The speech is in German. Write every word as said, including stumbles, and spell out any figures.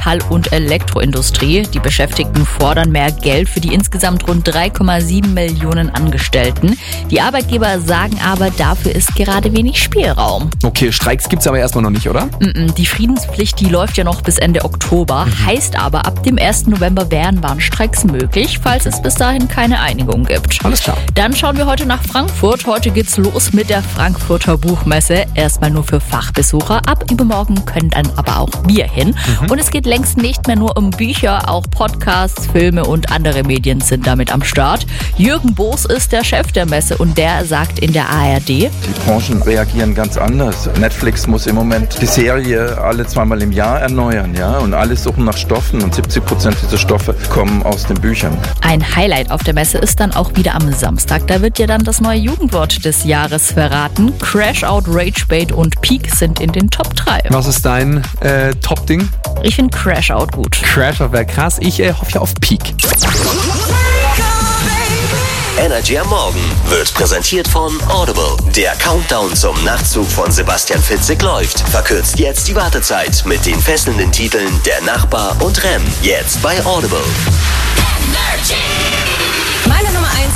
Metall- und Elektroindustrie. Die Beschäftigten fordern mehr Geld für die insgesamt rund drei Komma sieben Millionen Angestellten. Die Arbeitgeber sagen aber, dafür ist gerade wenig Spielraum. Okay, Streiks gibt's aber erstmal noch nicht, oder? Die Friedenspflicht, die läuft ja noch bis Ende Oktober. Mhm. Heißt aber, ab dem ersten November wären Warnstreiks möglich, falls es bis dahin keine Einigung gibt. Alles klar. Dann schauen wir heute nach Frankfurt. Heute geht's los mit der Frankfurter Buchmesse. Erstmal nur für Fachbesucher. Ab übermorgen können dann aber auch wir hin. Mhm. Und es geht längst nicht mehr nur um Bücher, auch Podcasts, Filme und andere Medien sind damit am Start. Jürgen Boos ist der Chef der Messe und der sagt in der A R D: Die Branchen reagieren ganz anders. Netflix muss im Moment die Serie alle zweimal im Jahr erneuern, ja, und alle suchen nach Stoffen und siebzig Prozent dieser Stoffe kommen aus den Büchern. Ein Highlight auf der Messe ist dann auch wieder am Samstag. Da wird ja dann das neue Jugendwort des Jahres verraten. Crash Out, Rage Bait und Peak sind in den Top drei. Was ist dein äh, Top-Ding? Ich finde Crash Out gut. Crash Out wäre krass. Ich äh, hoffe ja auf Peak. Energy am Morgen wird präsentiert von Audible. Der Countdown zum Nachtzug von Sebastian Fitzek läuft. Verkürzt jetzt die Wartezeit mit den fesselnden Titeln Der Nachbar und Rem. Jetzt bei Audible. Energy.